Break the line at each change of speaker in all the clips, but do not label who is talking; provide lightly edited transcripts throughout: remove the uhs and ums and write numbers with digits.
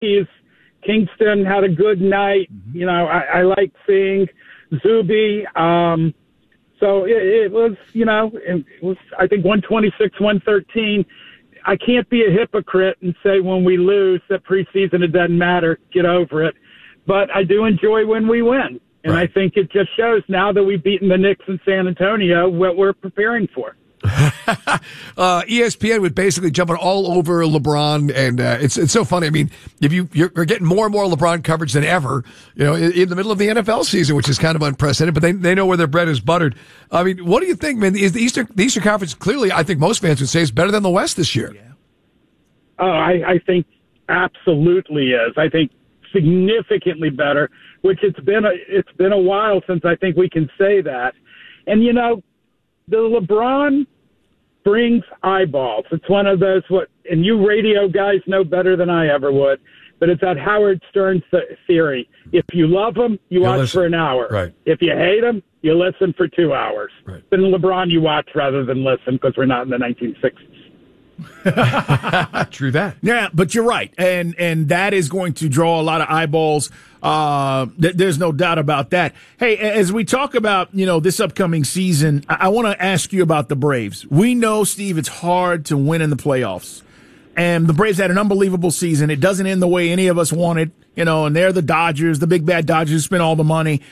Yankees. Kingston had a good night. You know, I like seeing Zuby. So it was, you know, it was, I think, 126, 113. I can't be a hypocrite and say when we lose that preseason it doesn't matter. Get over it. But I do enjoy when we win. And I think it just shows now that we've beaten the Knicks in San Antonio what we're preparing for.
ESPN would basically jumping all over LeBron, and it's so funny. I mean, if you're getting more and more LeBron coverage than ever, you know, in the middle of the NFL season, which is kind of unprecedented. But they know where their bread is buttered. I mean, what do you think, man? Is the Eastern Conference clearly? I think most fans would say it's better than the West this year.
Yeah. Oh, I think absolutely is. I think significantly better. Which it's been a while since I think we can say that. And you know, the LeBron brings eyeballs. It's one of those, and you radio guys know better than I ever would, but it's that Howard Stern theory. If you love them, you watch
listen
for an hour.
Right.
If you hate them, you listen for 2 hours.
Right.
Then LeBron you watch rather than listen because we're not in the 1960s.
True that.
Yeah, but you're right. And that is going to draw a lot of eyeballs. There's no doubt about that. Hey, as we talk about, you know, this upcoming season, I want to ask you about the Braves. We know, Steve, it's hard to win in the playoffs. And the Braves had an unbelievable season. It doesn't end the way any of us wanted, you know, and they're the Dodgers, the big bad Dodgers who spent all the money.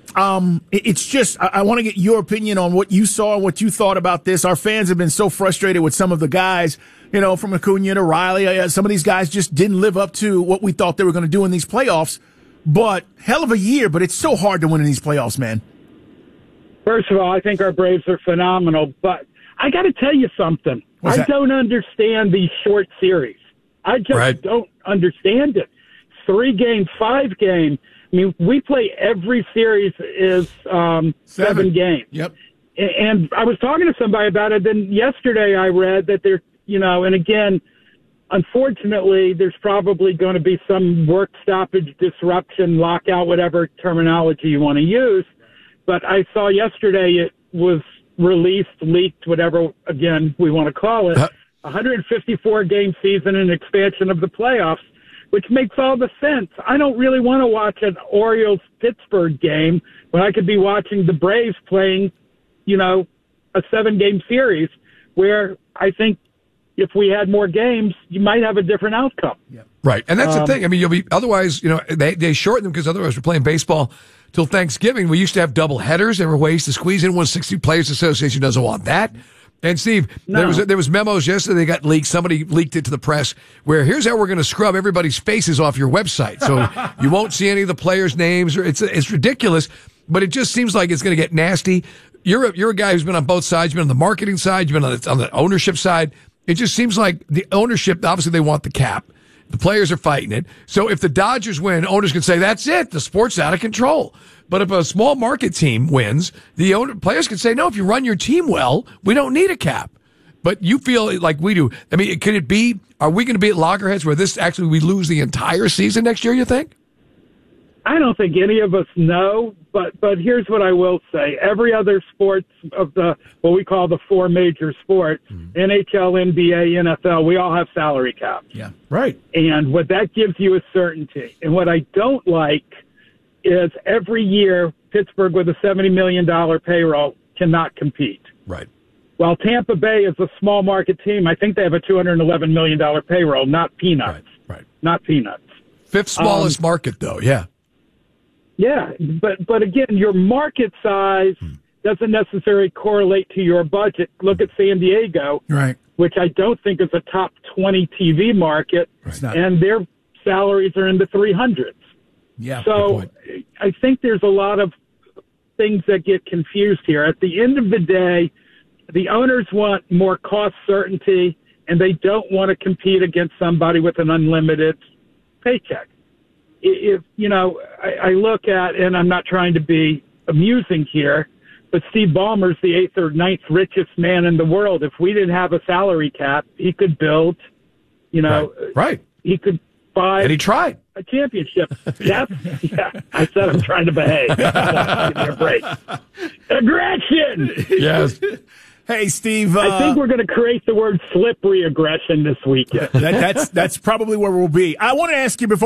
It's just, I want to get your opinion on what you saw and what you thought about this. Our fans have been so frustrated with some of the guys, you know, from Acuna to Riley. Some of these guys just didn't live up to what we thought they were going to do in these playoffs. But hell of a year, but it's so hard to win in these playoffs, man.
First of all, I think our Braves are phenomenal, but I got to tell you something. I don't understand these short series. I just don't understand it. 3-game, 5-game. I mean, we play every series is 7 games.
Yep.
And I was talking to somebody about it. Then yesterday I read that they're, you know, and again, unfortunately, there's probably going to be some work stoppage, disruption, lockout, whatever terminology you want to use. But I saw yesterday it was released, leaked, whatever, again, we want to call it, 154-game season and expansion of the playoffs, which makes all the sense. I don't really want to watch an Orioles-Pittsburgh game when I could be watching the Braves playing, you know, a 7-game series where I think if we had more games, you might have a different outcome.
Yeah. Right. And that's the thing. I mean, you'll be, otherwise, you know, they shorten them because otherwise we're playing baseball till Thanksgiving. We used to have double headers. There were ways to squeeze in 160. Players Association doesn't want that. And Steve, there was memos yesterday. They got leaked. Somebody leaked it to the press where here's how we're going to scrub everybody's faces off your website. So you won't see any of the players' names. It's ridiculous, but it just seems like it's going to get nasty. You're a guy who's been on both sides. You've been on the marketing side. You've been on the ownership side. It just seems like the ownership, obviously they want the cap. The players are fighting it. So if the Dodgers win, owners can say, that's it. The sport's out of control. But if a small market team wins, players can say, no, if you run your team well, we don't need a cap. But you feel like we do. I mean, are we going to be at loggerheads where we lose the entire season next year, you think?
I don't think any of us know, but here's what I will say. Every other sports of what we call the 4 major sports, NHL, NBA, NFL, we all have salary caps.
Yeah, right.
And what that gives you is certainty. And what I don't like is every year Pittsburgh with a $70 million payroll cannot compete.
Right.
While Tampa Bay is a small market team, I think they have a $211 million payroll, not peanuts.
Right.
Not peanuts.
5th smallest market, though, yeah.
Yeah, but again, your market size doesn't necessarily correlate to your budget. Look at San Diego,
right,
which I don't think is a top 20 TV market, and their salaries are in the 300s.
Yeah.
So I think there's a lot of things that get confused here. At the end of the day, the owners want more cost certainty, and they don't want to compete against somebody with an unlimited paycheck. If you know, I look at, and I'm not trying to be amusing here, but Steve Ballmer's the 8th or 9th richest man in the world. If we didn't have a salary cap, he could build, you know,
right.
He could buy.
And he tried
a championship. Yeah. I said I'm trying to behave. Give me a break. Aggression.
Yes.
Hey, Steve.
I think we're going to create the word slippery aggression this weekend.
That's probably where we'll be. I want to ask you before